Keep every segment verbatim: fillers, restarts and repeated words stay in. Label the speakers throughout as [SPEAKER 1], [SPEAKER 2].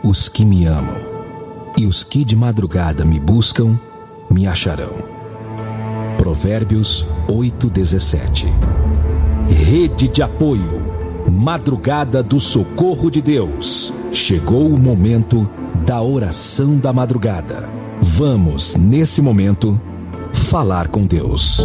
[SPEAKER 1] os que me amam, e os que de madrugada me buscam, me acharão. Provérbios oito, dezessete. Rede de apoio, madrugada do socorro de Deus. Chegou o momento da oração da madrugada. Vamos, nesse momento, falar com Deus.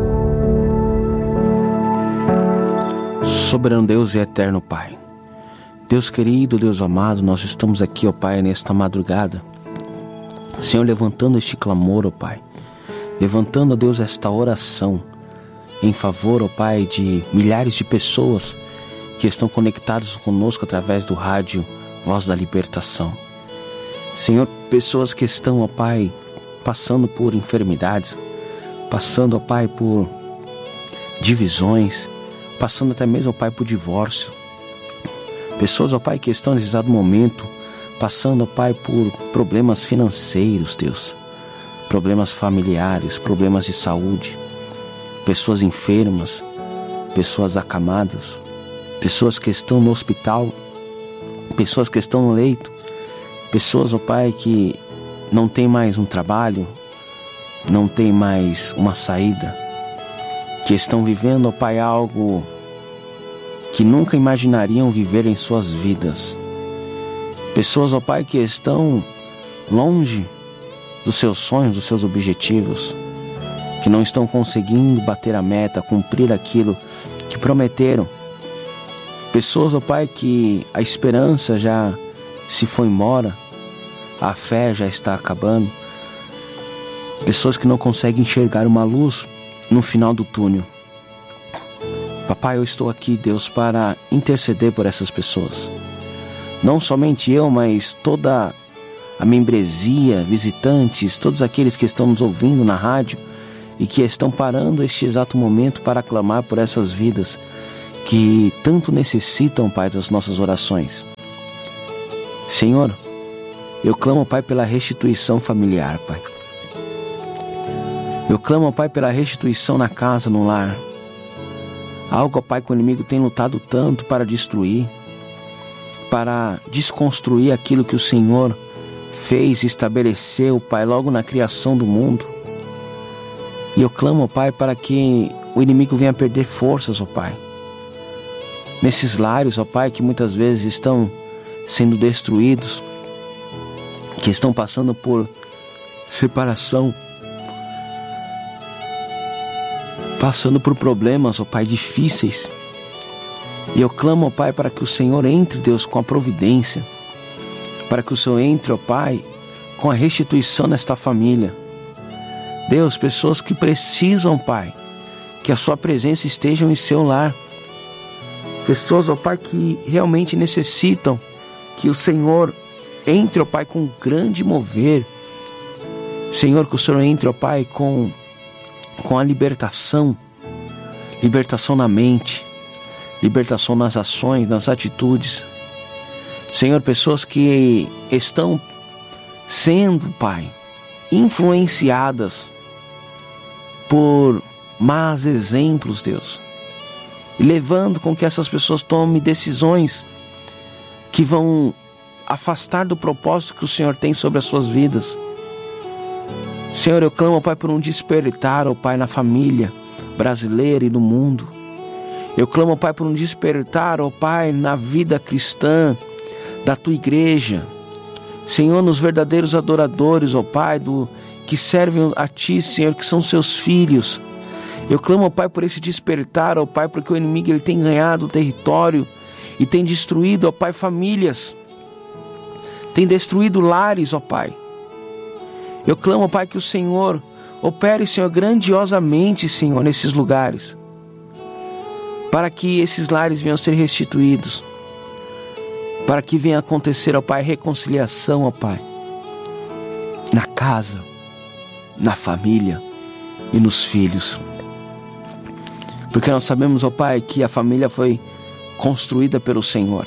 [SPEAKER 2] Soberano Deus e eterno Pai, Deus querido, Deus amado, nós estamos aqui, ó Pai, nesta madrugada, Senhor, levantando este clamor, ó Pai, levantando, ó Deus, esta oração em favor, ó Pai, de milhares de pessoas que estão conectadas conosco através do rádio Voz da Libertação. Senhor, pessoas que estão, ó Pai, passando por enfermidades, passando, ó Pai, por divisões, passando até mesmo, ó Pai, por divórcio. Pessoas, ó Pai, que estão nesse exato momento passando, ó Pai, por problemas financeiros, Deus, problemas familiares, problemas de saúde, pessoas enfermas, pessoas acamadas, pessoas que estão no hospital, pessoas que estão no leito, pessoas, ó Pai, que não tem mais um trabalho, não tem mais uma saída, que estão vivendo, ó Pai, algo que nunca imaginariam viver em suas vidas. Pessoas, ó Pai, que estão longe dos seus sonhos, dos seus objetivos, que não estão conseguindo bater a meta, cumprir aquilo que prometeram. Pessoas, ó Pai, que a esperança já se foi embora, a fé já está acabando. Pessoas que não conseguem enxergar uma luz no final do túnel. Papai, eu estou aqui, Deus, para interceder por essas pessoas. Não somente eu, mas toda a membresia, visitantes, todos aqueles que estão nos ouvindo na rádio e que estão parando este exato momento para clamar por essas vidas que tanto necessitam, Pai, das nossas orações. Senhor, eu clamo, Pai, pela restituição familiar, Pai. Eu clamo, Pai, pela restituição na casa, no lar. Algo, Pai, que o inimigo tem lutado tanto para destruir, para desconstruir aquilo que o Senhor fez e estabeleceu, Pai, logo na criação do mundo. E eu clamo, Pai, para que o inimigo venha perder forças, ó Pai. Nesses lares, ó Pai, que muitas vezes estão sendo destruídos, que estão passando por separação, passando por problemas, ó Pai, difíceis. E eu clamo, ó Pai, para que o Senhor entre, Deus, com a providência, para que o Senhor entre, ó Pai, com a restituição nesta família. Deus, pessoas que precisam, Pai, que a sua presença esteja em seu lar. Pessoas, ó Pai, que realmente necessitam que o Senhor entre, ó Pai, com um grande mover. Senhor, que o Senhor entre, ó Pai, com com a libertação, libertação na mente, libertação nas ações, nas atitudes. Senhor, pessoas que estão sendo, Pai, influenciadas por más exemplos, Deus, e levando com que essas pessoas tomem decisões que vão afastar do propósito que o Senhor tem sobre as suas vidas. Senhor, eu clamo, Pai, por um despertar, ó Pai, na família brasileira e no mundo. Eu clamo, Pai, por um despertar, ó Pai, na vida cristã da Tua igreja. Senhor, nos verdadeiros adoradores, ó Pai, do, que servem a Ti, Senhor, que são Seus filhos. Eu clamo, ó Pai, por esse despertar, ó Pai, porque o inimigo ele tem ganhado o território e tem destruído, ó Pai, famílias. Tem destruído lares, ó Pai. Eu clamo, Pai, que o Senhor opere, Senhor, grandiosamente, Senhor, nesses lugares, para que esses lares venham a ser restituídos, para que venha acontecer, ó Pai, reconciliação, ó Pai, na casa, na família e nos filhos. Porque nós sabemos, ó Pai, que a família foi construída pelo Senhor.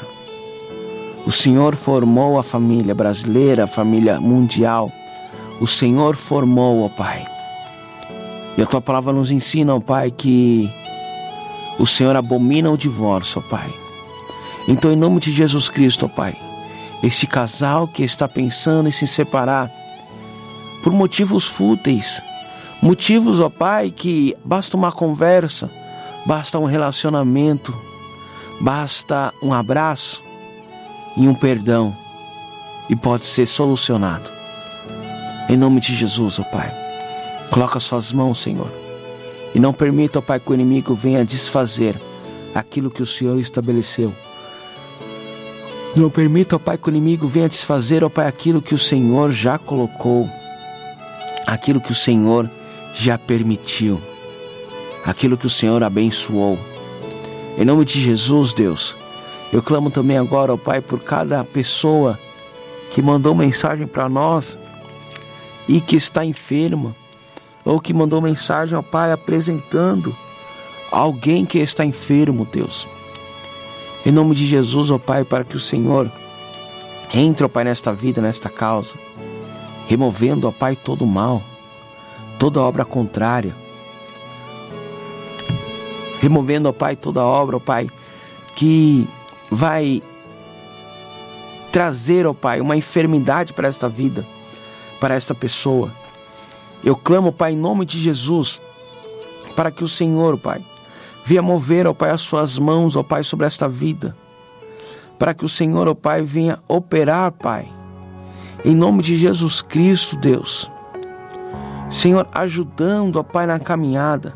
[SPEAKER 2] O Senhor formou a família brasileira, a família mundial. O Senhor formou, ó Pai. E a Tua palavra nos ensina, ó Pai, que o Senhor abomina o divórcio, ó Pai. Então, em nome de Jesus Cristo, ó Pai, Este casal que está pensando em se separar por motivos fúteis, motivos, ó Pai, que basta uma conversa, basta um relacionamento, basta um abraço e um perdão, e pode ser solucionado. Em nome de Jesus, ó Pai, coloca suas mãos, Senhor, e não permita, ó Pai, que o inimigo venha desfazer aquilo que o Senhor estabeleceu. Não permita, ó Pai, que o inimigo venha desfazer, ó Pai, aquilo que o Senhor já colocou, aquilo que o Senhor já permitiu, aquilo que o Senhor abençoou. Em nome de Jesus, Deus, eu clamo também agora, ó Pai, por cada pessoa que mandou mensagem para nós e que está enferma, ou que mandou mensagem, ó Pai, apresentando alguém que está enfermo, Deus. Em nome de Jesus, ó Pai, para que o Senhor entre, ó Pai, nesta vida, nesta causa, removendo, ó Pai, todo o mal, toda obra contrária, removendo, ó Pai, toda obra, ó Pai, que vai trazer, ó Pai, uma enfermidade para esta vida, para esta pessoa. Eu clamo, Pai, em nome de Jesus, para que o Senhor, Pai, venha mover, ó Pai, as suas mãos, ó Pai, sobre esta vida, para que o Senhor, ó Pai, venha operar, Pai, em nome de Jesus Cristo, Deus. Senhor, ajudando, ó Pai, na caminhada,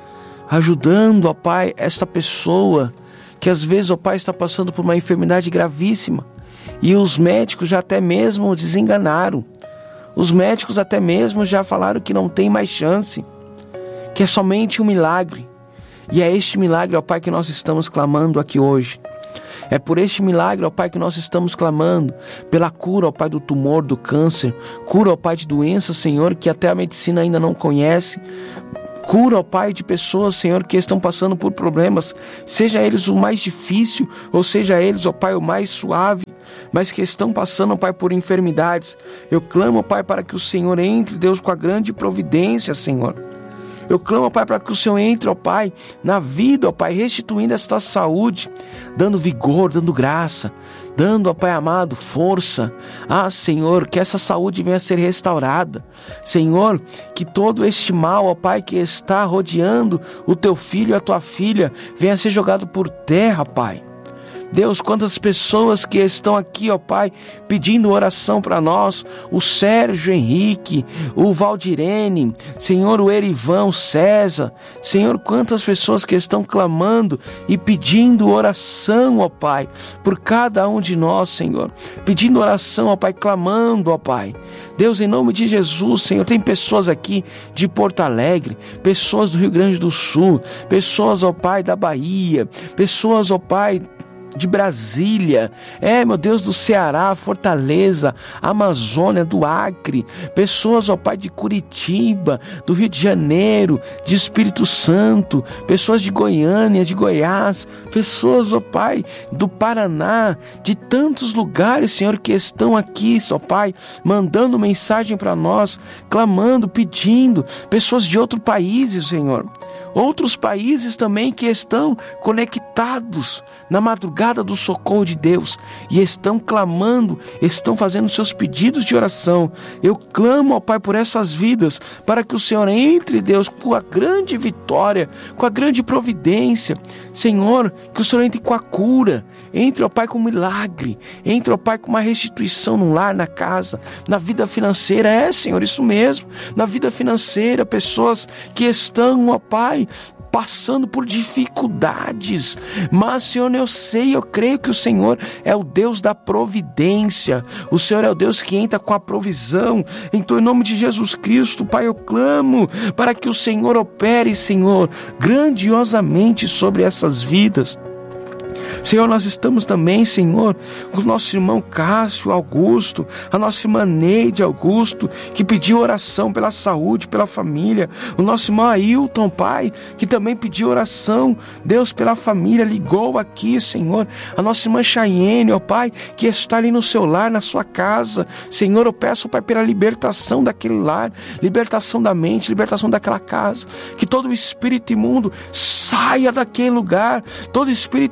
[SPEAKER 2] ajudando, ó Pai, esta pessoa que às vezes, ó Pai, está passando por uma enfermidade gravíssima e os médicos já até mesmo desenganaram. Os médicos até mesmo já falaram que não tem mais chance, que é somente um milagre. E é este milagre, ó Pai, que nós estamos clamando aqui hoje. É por este milagre, ó Pai, que nós estamos clamando, pela cura, ó Pai, do tumor, do câncer, cura, ó Pai, de doenças, Senhor, que até a medicina ainda não conhece. Cura, ó Pai, de pessoas, Senhor, que estão passando por problemas, seja eles o mais difícil, ou seja eles, ó Pai, o mais suave, mas que estão passando, ó Pai, por enfermidades. Eu clamo, ó Pai, para que o Senhor entre, Deus, com a grande providência, Senhor. Eu clamo, ó Pai, para que o Senhor entre, ó Pai, na vida, ó Pai, restituindo esta saúde, dando vigor, dando graça, dando, ó Pai amado, força. Ah, Senhor, que essa saúde venha a ser restaurada. Senhor, que todo este mal, ó Pai, que está rodeando o teu filho e a tua filha, venha a ser jogado por terra, Pai. Deus, quantas pessoas que estão aqui, ó Pai, pedindo oração para nós, o Sérgio Henrique, o Valdirene, Senhor, o Erivan, o César, Senhor, quantas pessoas que estão clamando e pedindo oração, ó Pai, por cada um de nós, Senhor, pedindo oração, ó Pai, clamando, ó Pai. Deus, em nome de Jesus, Senhor, tem pessoas aqui de Porto Alegre, pessoas do Rio Grande do Sul, pessoas, ó Pai, da Bahia, pessoas, ó Pai, de Brasília, é, meu Deus, do Ceará, Fortaleza, Amazônia, do Acre, pessoas, ó Pai, de Curitiba, do Rio de Janeiro, de Espírito Santo, pessoas de Goiânia, de Goiás, pessoas, ó Pai, do Paraná, de tantos lugares, Senhor, que estão aqui, ó Pai, mandando mensagem para nós, clamando, pedindo, pessoas de outros países, Senhor, outros países também que estão conectados na madrugada do socorro de Deus e estão clamando, estão fazendo seus pedidos de oração. Eu clamo, ó Pai, por essas vidas, para que o Senhor entre, Deus, com a grande vitória, com a grande providência. Senhor, que o Senhor entre com a cura, entre, ó Pai, com um milagre, entre, ó Pai, com uma restituição no lar, na casa, na vida financeira. É, Senhor, isso mesmo, na vida financeira, pessoas que estão, ó Pai, passando por dificuldades, mas, Senhor, eu sei, eu creio que o Senhor é o Deus da providência, o Senhor é o Deus que entra com a provisão. Então, em nome de Jesus Cristo, Pai, eu clamo para que o Senhor opere, Senhor, grandiosamente sobre essas vidas. Senhor, nós estamos também, Senhor, com o nosso irmão Cássio Augusto, a nossa irmã Neide Augusto, que pediu oração pela saúde, pela família, o nosso irmão Ailton, Pai, que também pediu oração, Deus, pela família, ligou aqui, Senhor, a nossa irmã Chayene, ó Pai, que está ali no seu lar, na sua casa, Senhor, eu peço, Pai, pela libertação daquele lar, libertação da mente, libertação daquela casa, que todo o espírito imundo saia daquele lugar, todo espírito imundo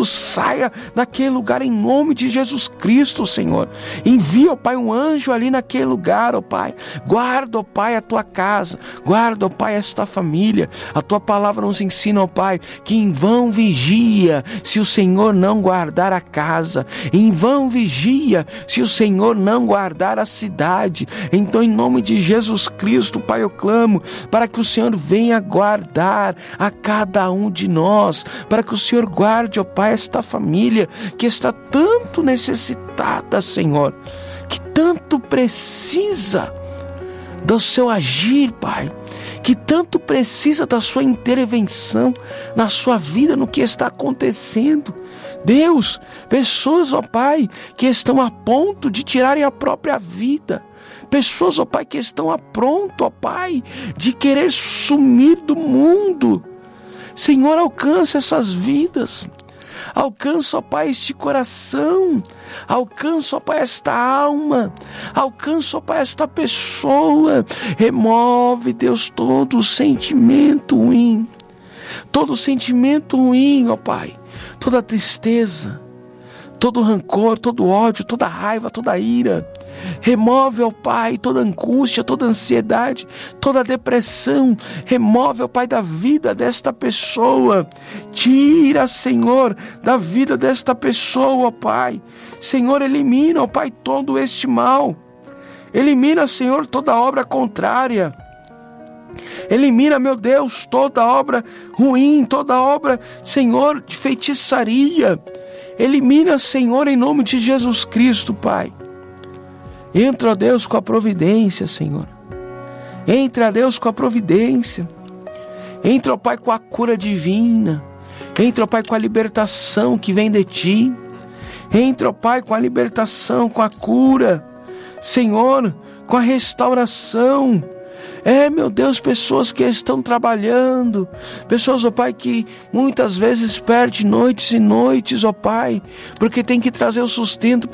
[SPEAKER 2] saia daquele lugar em nome de Jesus Cristo, Senhor. Envia, ó Pai, um anjo ali naquele lugar, ó Pai. Guarda, ó Pai, a tua casa. Guarda, ó Pai, esta família. A tua palavra nos ensina, ó Pai, que em vão vigia se o Senhor não guardar a casa. Em vão vigia se o Senhor não guardar a cidade. Então, em nome de Jesus Cristo, Pai, eu clamo para que o Senhor venha guardar a cada um de nós, para que o Senhor guarde, ó Pai, esta família que está tanto necessitada, Senhor, que tanto precisa do seu agir, Pai, que tanto precisa da sua intervenção na sua vida, no que está acontecendo. Deus, pessoas, ó Pai, que estão a ponto de tirarem a própria vida. Pessoas, ó Pai, que estão a pronto, ó Pai, de querer sumir do mundo. Senhor, alcança essas vidas. Alcança, ó Pai, este coração. Alcança, ó Pai, esta alma. Alcança, ó Pai, esta pessoa. Remove, Deus, todo o sentimento ruim. Todo o sentimento ruim, ó Pai. Toda tristeza, todo rancor, todo ódio, toda raiva, toda ira. Remove, ó Pai, toda angústia, toda ansiedade, toda depressão. Remove, ó Pai, da vida desta pessoa. Tira, Senhor, da vida desta pessoa, ó Pai. Senhor, elimina, ó Pai, todo este mal. Elimina, Senhor, toda obra contrária. Elimina, meu Deus, toda obra ruim, toda obra, Senhor, de feitiçaria. Elimina, Senhor, em nome de Jesus Cristo, Pai. Entra, ó Deus, com a providência, Senhor. Entra, ó Deus, com a providência. Entra, ó Pai, com a cura divina. Entra, ó Pai, com a libertação que vem de Ti. Entra, ó Pai, com a libertação, com a cura. Senhor, com a restauração. É, meu Deus, pessoas que estão trabalhando, pessoas, ó Pai, que muitas vezes perdem noites e noites, ó Pai, porque tem que trazer o sustento